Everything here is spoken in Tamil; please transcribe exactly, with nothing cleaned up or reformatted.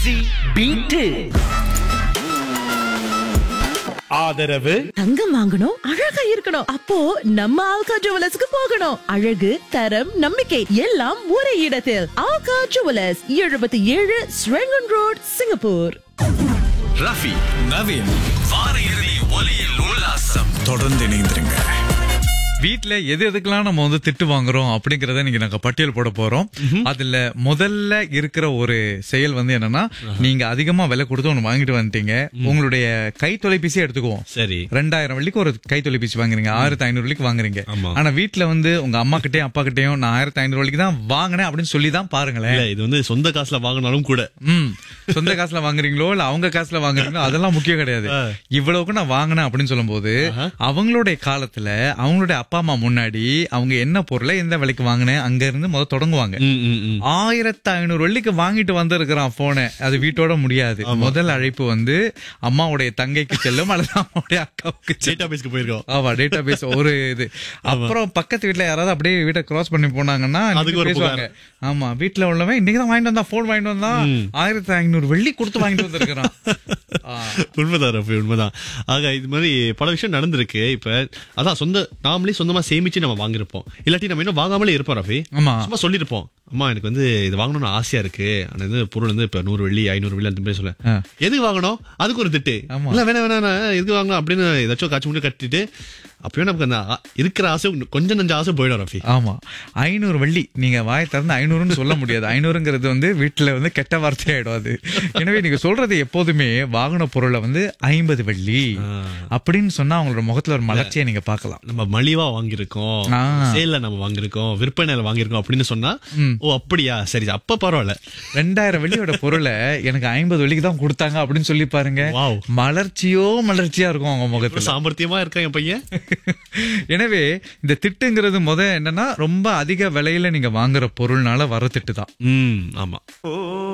பீட்டு ஆதரவு தங்கம் வாங்கணும் அழகா இருக்கணும் அப்போ நம்ம ஆல்கா ஜுவலர்ஸ்க்கு போகணும். அழகு தரம் நம்பிக்கை எல்லாம் ஒரே இடத்தில். ஆல்கா ஜுவலர்ஸ் எழுபத்தி ஏழு Serangoon road Singapore. Rafi Naveen வார இறுதி ஒலியில் உல்லாசம் தொடர்ந்து இணைந்திருங்க. வீட்டுல எது எதுக்கெல்லாம் நம்ம வந்து திட்டு வாங்குறோம் அப்படிங்கறத நீங்க நாங்க பட்டியல் போட போறோம். அதுல முதல்ல இருக்கிற ஒரு செயல் வந்து என்னன்னா, நீங்க அதிகமா விலை கொடுத்து ஒண்ணு வாங்கிட்டு வந்துட்டீங்க. உங்களுடைய கை தொலைபேசியை எடுத்துக்குவோம். சரி, ரெண்டாயிரம் வெள்ளிக்கு ஒரு கை தொலைபேசி வாங்குறீங்க, ஆயிரத்தி ஐநூறு வெள்ளிக்கு வாங்குறீங்க. ஆனா வீட்டுல வந்து உங்க அம்மா கிட்டயும் அப்பா கிட்டயும் நான் ஆயிரத்தி ஐநூறு வெள்ளிக்கு தான் வாங்கினேன் அப்படின்னு சொல்லி தான் பாருங்களேன். இது வந்து சொந்த காசுல வாங்கினாலும் கூட ம் சொந்த காசுல வாங்குறீங்களோ இல்ல அவங்க காசுல வாங்குறீங்களோ அதெல்லாம் முக்கியம் கிடையாது. இவ்வளவுக்கு நான் வாங்கினேன் அப்படின்னு சொல்லும் போது அவங்களுடைய காலத்துல அவங்களுடைய அப்பா அம்மா முன்னாடி அவங்க என்ன பொருளை எந்த விலைக்கு வாங்கினேன் அங்க இருந்து முத தொடங்குவாங்க. ஆயிரத்தி ஐநூறு வெள்ளிக்கு வாங்கிட்டு வந்திருக்கிறான் போன, அது வீட்டோட முடியாது. முதல் அழைப்பு வந்து அம்மாவுடைய தங்கைக்கு செல்லும் அல்லது அம்மாவுடைய அக்காவுக்கு டேட்டாபேஸ்க்கு போயிருக்கோம். ஆமா, டேட்டாபேஸ் ஒரு இது. அப்புறம் பக்கத்து வீட்டுல யாராவது அப்படியே வீட்டை கிராஸ் பண்ணி போனாங்கன்னா அதுக்கு ஒரு பேசுவாங்க. ஆமா, வீட்டுல உள்ளவன் இன்னைக்குதான் வாங்கிட்டு வந்தா, போன் வாங்கிட்டு வந்தா ஆயிரத்தி ஐநூறு வெள்ளி கொடுத்து வாங்கிட்டு வந்திருக்கிறான். உண்மைதான் ரஃபி, உண்மைதான். ஆக இது மாதிரி பல விஷயம் நடந்திருக்கு. இப்ப அதான் சொந்த நாமளே சொந்தமா சேமிச்சு நம்ம வாங்கிருப்போம், இல்லாட்டி நம்ம இன்னும் வாங்காமலே இருப்போம் ரஃபி. சும்மா சொல்லிருப்போம், அம்மா எனக்கு வந்து இது வாங்கணும்னு ஆசையா இருக்கு, ஆனா இது பொருள் வந்து இப்ப நூறு வெள்ளி ஐநூறு வெள்ளி அந்த மாதிரி சொல்ல, எதுக்கு வாங்கணும் அதுக்கு ஒரு திட்டு, இல்ல வேணா வேணா எதுக்கு வாங்கணும் அப்படின்னு ஏதாச்சும் காட்சி முன்னாடி கட்டிட்டு அப்பயும் நமக்கு அந்த இருக்கிற ஆசை கொஞ்சம் நஞ்ச ஆசை போயிடும் ரஃபி. ஆமா, ஐநூறு வெள்ளி நீங்க வாய் திறந்து ஐநூறுன்னு சொல்ல முடியாது. ஐநூறுங்கிறது வந்து வீட்டுல வந்து கெட்ட வார்த்தை ஆயிடும் அது. எனவே நீங்க சொல்றது எப்போதுமே வாங்கின பொருளை வந்து ஐம்பது வெள்ளி அப்படின்னு சொன்னா அவங்களோட முகத்துல ஒரு மலர்ச்சியை நீங்க பாக்கலாம். நம்ம மலிவா வாங்கியிருக்கோம், சேல்ல நம்ம வாங்கியிருக்கோம், விற்பனையில வாங்கியிருக்கோம் அப்படின்னு சொன்னா ஓ அப்படியா சரி அப்ப பரவாயில்ல. ரெண்டாயிரம் வெள்ளியோட பொருளை எனக்கு ஐம்பது வெள்ளிக்கு தான் கொடுத்தாங்க அப்படின்னு சொல்லி பாருங்க, மலர்ச்சியோ மலர்ச்சியா இருக்கும் அவங்க முகத்துல. சாமர்த்தியமா இருக்கான் என் பையன். எனவே இந்த திட்டுங்கிறது முத என்னன்னா, ரொம்ப அதிக விலையில நீங்க வாங்குற பொருள்னால வர திட்டு தான். ஆமா.